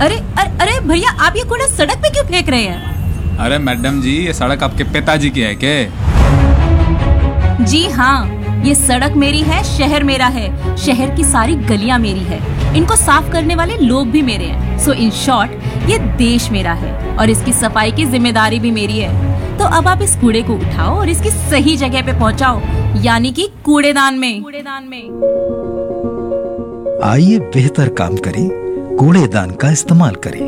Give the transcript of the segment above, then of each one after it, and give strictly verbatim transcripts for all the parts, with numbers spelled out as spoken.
अरे अरे अरे भैया, आप ये कूड़ा सड़क पे क्यों फेंक रहे हैं? अरे मैडम जी, ये सड़क आपके पिताजी की है क्या? जी हाँ, ये सड़क मेरी है, शहर मेरा है, शहर की सारी गलियां मेरी है, इनको साफ करने वाले लोग भी मेरे हैं। सो इन शॉर्ट, ये देश मेरा है और इसकी सफाई की जिम्मेदारी भी मेरी है। तो अब आप इस कूड़े को उठाओ और इसकी सही जगह पे पहुंचाओ, यानी कि कूड़ेदान में। कूड़ेदान में आइए बेहतर काम करें, कूड़ेदान का इस्तेमाल करें।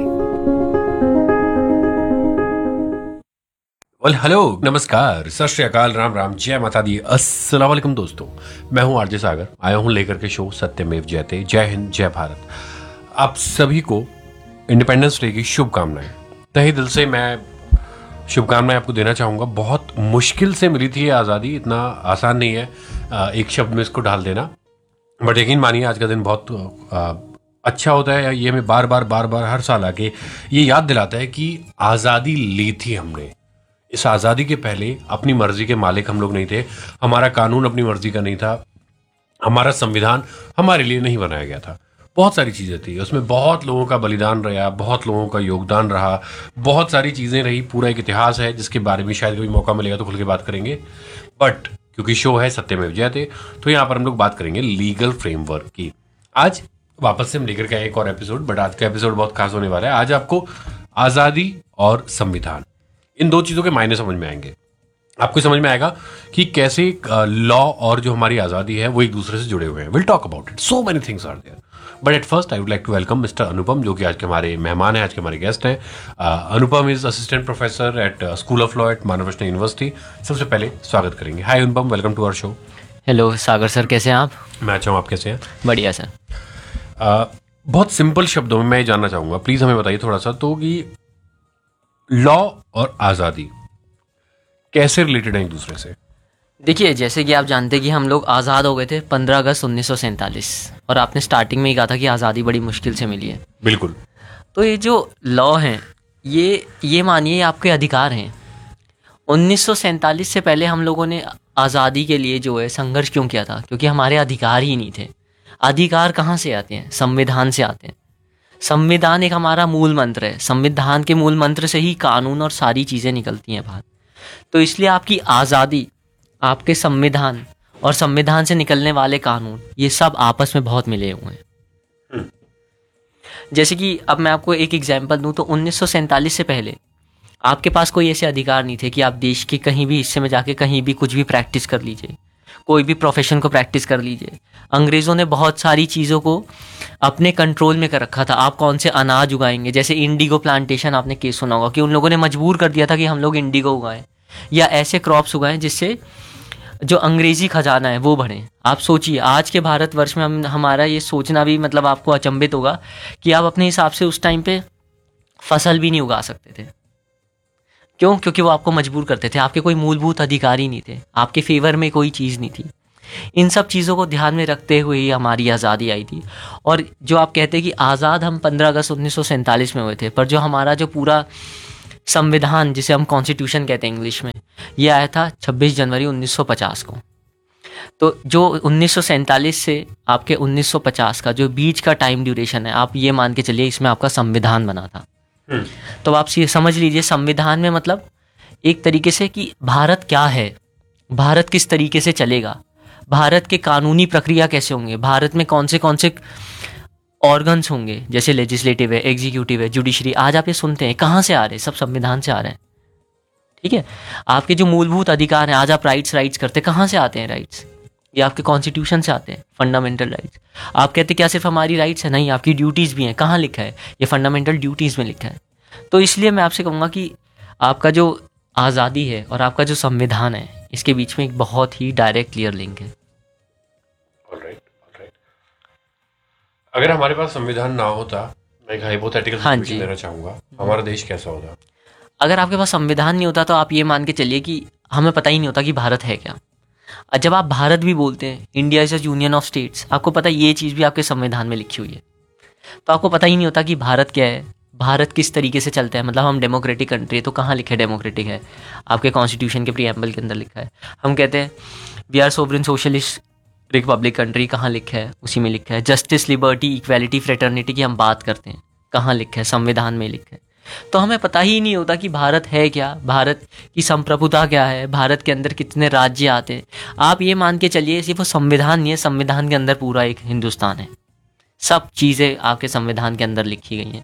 वेल हेलो, नमस्कार, सत श्री अकाल, राम राम, जय माता दी, अस्सलाम वालेकुम दोस्तों। मैं हूं आरजे सागर, आया हूं लेकर के शो सत्यमेव जयते। जय हिंद, जय भारत। आप सभी को इंडिपेंडेंस डे की शुभकामनाएं। तहे दिल से मैं शुभकामनाएं आपको देना चाहूँगा। बहुत मुश्किल से मिली थी ये आज़ादी, इतना आसान नहीं है एक शब्द में इसको ढाल देना, बट यकीन मानिए आज का दिन बहुत आ, अच्छा होता है। ये हमें बार बार बार बार हर साल आके ये याद दिलाता है कि आज़ादी ली थी हमने। इस आज़ादी के पहले अपनी मर्जी के मालिक हम लोग नहीं थे, हमारा कानून अपनी मर्जी का नहीं था, हमारा संविधान हमारे लिए नहीं बनाया गया था। बहुत सारी चीज़ें थी उसमें, बहुत लोगों का बलिदान रहा, बहुत लोगों का योगदान रहा, बहुत सारी चीज़ें रही, पूरा एक इतिहास है जिसके बारे में शायद कभी मौका मिलेगा तो खुल के बात करेंगे। बट क्योंकि शो है सत्यमेव जयते, तो यहाँ पर हम लोग बात करेंगे लीगल फ्रेमवर्क की। आज वापस से हम लेकर के आए एक और एपिसोड, बट आज का एपिसोड बहुत खास होने वाला है। आज आपको आज़ादी और संविधान, इन दो चीज़ों के मायने समझ में आएंगे। आपको समझ में आएगा कि कैसे लॉ और जो हमारी आज़ादी है वो एक दूसरे से जुड़े हुए हैं। Will talk about it, so many things are there. But at first I would like to welcome mister अनुपम, जो कि आज के हमारे मेहमान हैं, आज के हमारे गेस्ट हैं। अनुपम is assistant professor at school of law at Manav Vaishnav university. सबसे पहले स्वागत करेंगे। हाय अनुपम, welcome to our show. Hello Sagar sir, कैसे हैं आप? मैं अच्छा हूँ, आप कैसे हैं? बढ़िया सर। uh, बहुत सिंपल शब्दों में मैं ये जानना चाहूँगा, प्लीज़ हमें बताइए थोड़ा सा तो कि लॉ और आज़ादी कैसे रिलेटेड है एक दूसरे से? देखिए, जैसे कि आप जानते हैं कि हम लोग आज़ाद हो गए थे पंद्रह अगस्त उन्नीस सौ सैंतालीस, और आपने स्टार्टिंग में ही कहा था कि आज़ादी बड़ी मुश्किल से मिली है। बिल्कुल। तो ये जो लॉ हैं, ये ये मानिए आपके अधिकार हैं। उन्नीस सौ सैंतालीस से पहले हम लोगों ने आज़ादी के लिए जो है संघर्ष क्यों किया था? क्योंकि हमारे अधिकार ही नहीं थे। अधिकार कहाँ से आते हैं? संविधान से आते हैं। संविधान एक हमारा मूल मंत्र है। संविधान के मूल मंत्र से ही कानून और सारी चीज़ें निकलती हैं बाहर। तो इसलिए आपकी आज़ादी, आपके संविधान और संविधान से निकलने वाले कानून, ये सब आपस में बहुत मिले हुए हैं। जैसे कि अब मैं आपको एक एग्जांपल दूं तो उन्नीस सौ सैंतालीस से पहले आपके पास कोई ऐसे अधिकार नहीं थे कि आप देश के कहीं भी हिस्से में जाके कहीं भी कुछ भी प्रैक्टिस कर लीजिए, कोई भी प्रोफेशन को प्रैक्टिस कर लीजिए। अंग्रेज़ों ने बहुत सारी चीज़ों को अपने कंट्रोल में कर रखा था। आप कौन से अनाज उगाएंगे, जैसे इंडिगो प्लांटेशन, आपने केस सुना होगा कि उन लोगों ने मजबूर कर दिया था कि हम लोग इंडिगो उगाएं या ऐसे क्रॉप्स उगाएं जिससे जो अंग्रेजी खजाना है वो बढ़े। आप सोचिए, आज के भारतवर्ष में हम हमारा ये सोचना भी मतलब आपको अचंभित होगा कि आप अपने हिसाब से उस टाइम पे फसल भी नहीं उगा सकते थे। क्यों? क्योंकि वो आपको मजबूर करते थे। आपके कोई मूलभूत अधिकार ही नहीं थे, आपके फेवर में कोई चीज़ नहीं थी। इन सब चीज़ों को ध्यान में रखते हुए ही हमारी आज़ादी आई थी। और जो आप कहते हैं कि आज़ाद हम पंद्रह अगस्त उन्नीस सौ सैंतालीस में हुए थे, पर जो हमारा जो पूरा संविधान, जिसे हम कॉन्स्टिट्यूशन कहते हैं इंग्लिश में, ये आया था छब्बीस जनवरी उन्नीस सौ पचास को। तो जो उन्नीस सौ सैंतालीस से आपके उन्नीस सौ पचास का जो बीच का टाइम ड्यूरेशन है, आप ये मान के चलिए इसमें आपका संविधान बना था। तो आप ये समझ लीजिए, संविधान में मतलब एक तरीके से कि भारत क्या है, भारत किस तरीके से चलेगा, भारत के कानूनी प्रक्रिया कैसे होंगे, भारत में कौन से कौन से ऑर्गन्स होंगे, जैसे लेजिस्लेटिव है, एग्जीक्यूटिव है, जुडिशरी। आज आप ये सुनते हैं, कहाँ से आ रहे हैं? सब संविधान से आ रहे हैं। ठीक है, आपके जो मूलभूत अधिकार हैं, आज आप राइट्स राइट्स करते हैं, कहाँ से आते हैं राइट्स? ये आपके कॉन्स्टिट्यूशन से आते हैं, फंडामेंटल राइट्स। आप कहते हैं क्या सिर्फ हमारी राइट्स है? नहीं, आपकी ड्यूटीज़ भी हैं। कहाँ लिखा है? ये फंडामेंटल ड्यूटीज़ में लिखा है। तो इसलिए मैं आपसे कहूँगा कि आपका जो आज़ादी है और आपका जो संविधान है, इसके बीच में एक बहुत ही डायरेक्ट क्लियर लिंक है। Alright, alright. अगर हमारे पास संविधान ना होता, मैं एक हाइपोथेटिकल सिचुएशन देना चाहूँगा, हमारा देश कैसा होता? अगर आपके पास संविधान नहीं होता तो आप ये मान के चलिए कि हमें पता ही नहीं होता कि भारत है क्या। जब आप भारत भी बोलते हैं, India is a union of states, आपको पता है ये चीज़ भी आपके संविधान में लिखी हुई है। तो आपको पता ही नहीं होता कि भारत क्या है, भारत किस तरीके से चलता है। मतलब हम डेमोक्रेटिक कंट्री है, तो कहाँ लिखा है डेमोक्रेटिक है? आपके कॉन्स्टिट्यूशन के प्रीएम्बल के अंदर लिखा है। हम कहते हैं we are sovereign socialist Republic country, कहाँ लिखा है? उसी में लिखा है। जस्टिस, लिबर्टी, इक्वालिटी, फ्रेटर्निटी की हम बात करते हैं, कहाँ लिखा है? संविधान में लिखा है। तो हमें पता ही नहीं होता कि भारत है क्या, भारत की संप्रभुता क्या है, भारत के अंदर कितने राज्य आते हैं। आप ये मान के चलिए सिर्फ वो संविधान नहीं है, संविधान के अंदर पूरा एक हिंदुस्तान है। सब चीज़ें आपके संविधान के अंदर लिखी गई हैं।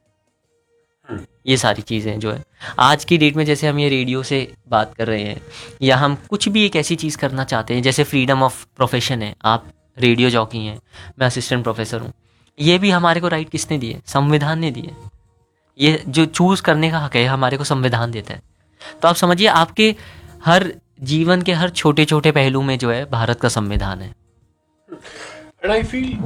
ये सारी चीज़ें जो है आज की डेट में, जैसे हम ये रेडियो से बात कर रहे हैं या हम कुछ भी एक ऐसी चीज़ करना चाहते हैं, जैसे फ्रीडम ऑफ प्रोफेशन है, आप रेडियो जॉकी हैं, मैं असिस्टेंट प्रोफेसर हूँ, ये भी हमारे को राइट किसने दिए? संविधान ने दिए। ये जो चूज़ करने का हक है हमारे को संविधान देता है। तो आप समझिए आपके हर जीवन के हर छोटे छोटे पहलू में जो है भारत का संविधान है। एंड आई फील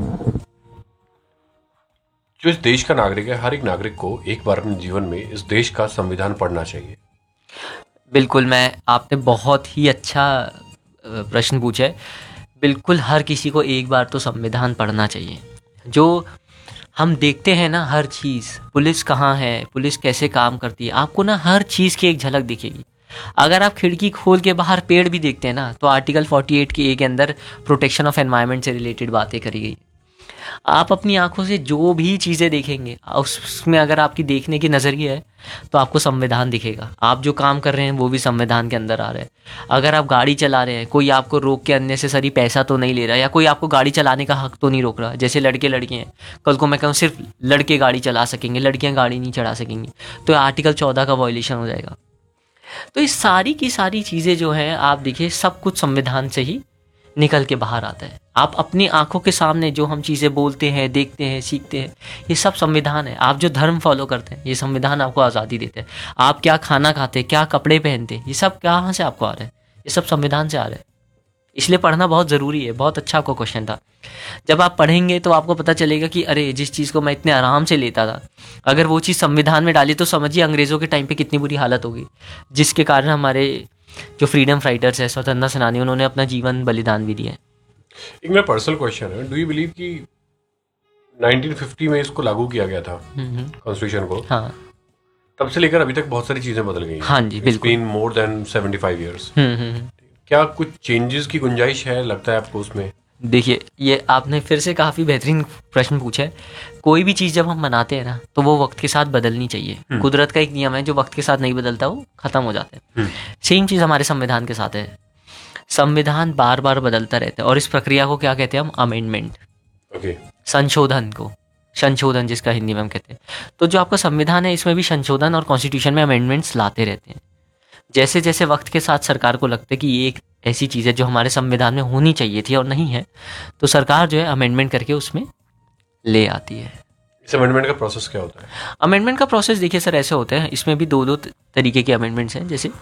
जो इस देश का नागरिक है, हर एक नागरिक को एक बार अपने जीवन में इस देश का संविधान पढ़ना चाहिए। बिल्कुल, मैं आपने बहुत ही अच्छा प्रश्न पूछा है। बिल्कुल हर किसी को एक बार तो संविधान पढ़ना चाहिए। जो हम देखते हैं ना हर चीज़, पुलिस कहाँ है, पुलिस कैसे काम करती है, आपको ना हर चीज़ की एक झलक दिखेगी। अगर आप खिड़की खोल के बाहर पेड़ भी देखते हैं ना, तो आर्टिकल अड़तालीस के ए के अंदर प्रोटेक्शन ऑफ एनवायरनमेंट से रिलेटेड बातें करी गई। आप अपनी आंखों से जो भी चीज़ें देखेंगे उसमें अगर आपकी देखने की नज़रिया है तो आपको संविधान दिखेगा। आप जो काम कर रहे हैं वो भी संविधान के अंदर आ रहा है। अगर आप गाड़ी चला रहे हैं, कोई आपको रोक के अननेसेसरी पैसा तो नहीं ले रहा, या कोई आपको गाड़ी चलाने का हक तो नहीं रोक रहा। जैसे लड़के लड़कियाँ हैं, कल को मैं कहूँ सिर्फ लड़के गाड़ी चला सकेंगे, लड़कियाँ गाड़ी नहीं चढ़ा सकेंगी, तो आर्टिकल चौदह का वायलेशन हो जाएगा। तो इस सारी की सारी चीज़ें जो हैं आप देखिए, सब कुछ संविधान से ही निकल के बाहर आता है। आप अपनी आंखों के सामने जो हम चीज़ें बोलते हैं, देखते हैं, सीखते हैं, ये सब संविधान है। आप जो धर्म फॉलो करते हैं, ये संविधान आपको आज़ादी देते हैं। आप क्या खाना खाते हैं, क्या कपड़े पहनते हैं, ये सब कहाँ से आपको आ रहा है? ये सब संविधान से आ रहा है। इसलिए पढ़ना बहुत ज़रूरी है। बहुत अच्छा आपको क्वेश्चन था। जब आप पढ़ेंगे तो आपको पता चलेगा कि अरे जिस चीज़ को मैं इतने आराम से लेता था, अगर वो चीज़ संविधान में डाली तो समझिए अंग्रेज़ों के टाइम पर कितनी बुरी हालत होगी, जिसके कारण हमारे जो फ्रीडम फाइटर्स है, स्वतंत्रता सेनानी, उन्होंने अपना जीवन बलिदान भी दिया है। एक मेरा पर्सनल क्वेश्चन है, डू यू बिलीव कि नाइनटीन फिफ्टी में इसको लागू किया गया था कॉन्स्टिट्यूशन को? हाँ, तब से लेकर अभी तक बहुत सारी चीजें बदल गई हैं। हाँ जी, बिल्कुल। Been more than seventy five years. क्या कुछ चेंजेस की गुंजाइश है, लगता है आपको उसमें? देखिए, ये आपने फिर से काफ़ी बेहतरीन प्रश्न पूछा है। कोई भी चीज़ जब हम बनाते हैं ना, तो वो वक्त के साथ बदलनी चाहिए। कुदरत का एक नियम है, जो वक्त के साथ नहीं बदलता वो खत्म हो जाता है। सेम चीज़ हमारे संविधान के साथ है। संविधान बार बार बदलता रहता है और इस प्रक्रिया को क्या कहते हैं हम? अमेंडमेंट। ओके, संशोधन को, संशोधन जिसका हिंदी में हम कहते हैं। तो जो आपका संविधान है, इसमें भी संशोधन और कॉन्स्टिट्यूशन में अमेंडमेंट्स लाते रहते हैं। जैसे जैसे वक्त के साथ सरकार को लगता है कि ये एक ऐसी चीज़ है जो हमारे संविधान में होनी चाहिए थी और नहीं है, तो सरकार जो है अमेंडमेंट करके उसमें ले आती है। इस अमेंडमेंट का प्रोसेस क्या होता है? अमेंडमेंट का प्रोसेस देखिए सर, ऐसे होते हैं, इसमें भी दो दो तरीके के अमेंडमेंट्स हैं। जैसे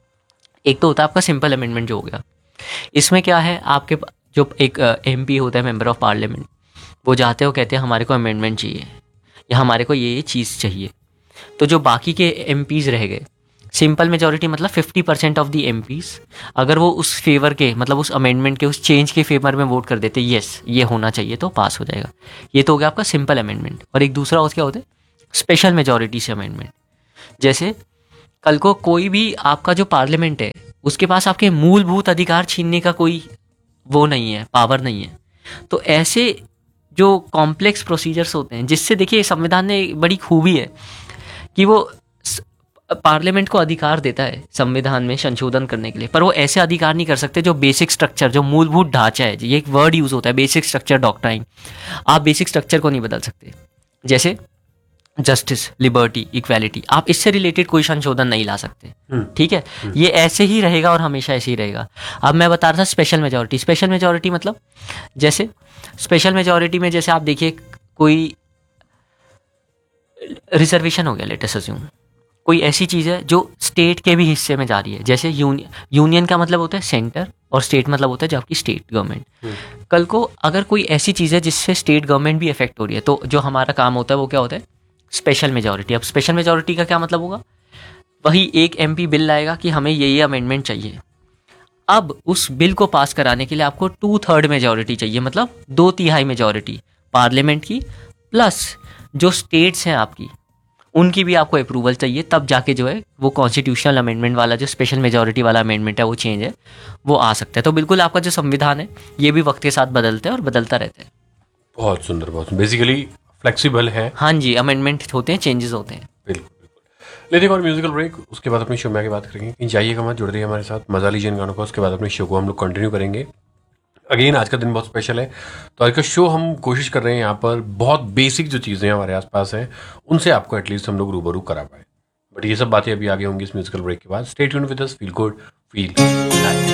एक तो होता है आपका सिंपल अमेंडमेंट जो हो गया। इसमें क्या है, आपके जो एक एमपी होता है, मेंबर ऑफ पार्लियामेंट, वो जाते हो कहते हैं हमारे को अमेंडमेंट चाहिए या हमारे को ये ये चीज़ चाहिए। तो जो बाकी के एमपीज़ रह गए, सिंपल मेजॉरिटी मतलब fifty percent of the MPs, अगर वो उस फेवर के मतलब उस अमेंडमेंट के, उस चेंज के फेवर में वोट कर देते, यस ये होना चाहिए, तो पास हो जाएगा। ये तो हो गया आपका सिंपल अमेंडमेंट। और एक दूसरा उसका होता है स्पेशल मेजॉरिटी से अमेंडमेंट। जैसे कल को कोई भी आपका जो पार्लियामेंट है, उसके पास आपके मूलभूत अधिकार छीनने का कोई वो नहीं है, पावर नहीं है। तो ऐसे जो कॉम्प्लेक्स प्रोसीजर्स होते हैं, जिससे देखिए संविधान में बड़ी खूबी है कि वो पार्लियामेंट को अधिकार देता है संविधान में संशोधन करने के लिए, पर वो ऐसे अधिकार नहीं कर सकते जो बेसिक स्ट्रक्चर, जो मूलभूत ढांचा है, ये एक वर्ड यूज होता है बेसिक स्ट्रक्चर डॉक्ट्राइन। आप बेसिक स्ट्रक्चर को नहीं बदल सकते। जैसे जस्टिस, लिबर्टी, इक्वालिटी, आप इससे रिलेटेड कोई संशोधन नहीं ला सकते। ठीक है, ये ऐसे ही रहेगा और हमेशा ऐसे ही रहेगा। अब मैं बता रहा था स्पेशल मेजॉरिटी। स्पेशल मेजॉरिटी मतलब जैसे स्पेशल मेजॉरिटी में जैसे आप देखिए कोई रिजर्वेशन हो गया, लेट अस अज्यूम, कोई ऐसी चीज़ है जो स्टेट के भी हिस्से में जा रही है। जैसे यूनियन, यूनियन का मतलब होता है सेंटर और स्टेट मतलब होता है जो आपकी स्टेट गवर्नमेंट। कल को अगर कोई ऐसी चीज़ है जिससे स्टेट गवर्नमेंट भी इफेक्ट हो रही है, तो जो हमारा काम होता है वो क्या होता है? Special majority. अब स्पेशल मेजॉरिटी का क्या मतलब होगा? वही एक एमपी बिल लाएगा कि हमें ये ये अमेंडमेंट चाहिए। अब उस बिल को पास कराने के लिए आपको टू थर्ड मेजॉरिटी चाहिए, मतलब दो तिहाई मेजॉरिटी पार्लियामेंट की, प्लस जो स्टेट्स हैं आपकी, उनकी भी आपको अप्रूवल चाहिए। तब जाके जो है वो कॉन्स्टिट्यूशनल अमेंडमेंट वाला जो स्पेशल मेजॉरिटी वाला अमेंडमेंट है, वो चेंज है, वो आ सकता है। तो बिल्कुल आपका जो संविधान है ये भी वक्त के साथ बदलता है और बदलता रहता है। बहुत सुंदर, बहुत बेसिकली फ्लेक्सिबल है। हाँ जी, अमेंडमेंट होते हैं, चेंजेस होते हैं। बिल्कुल बिल्कुल। लेते हैं और म्यूजिकल ब्रेक, उसके बाद अपनी शो में आगे बात करेंगे। इन जाइएगा मत, जुड़ रही है हमारे साथ, मजा लीजिए इन गानों का। उसके बाद अपने शो को हम लोग कंटिन्यू करेंगे। अगेन आज का दिन बहुत स्पेशल है, तो आज का शो हम कोशिश कर रहे हैं यहाँ पर बहुत बेसिक जो चीज़ें हमारे आसपास हैं उनसे आपको एटलीस्ट हम लोग रूबरू करा पाए। बट ये सब बातें अभी आगे होंगी इस म्यूजिकल ब्रेक के बाद। Stay tuned with us, feel good feel live.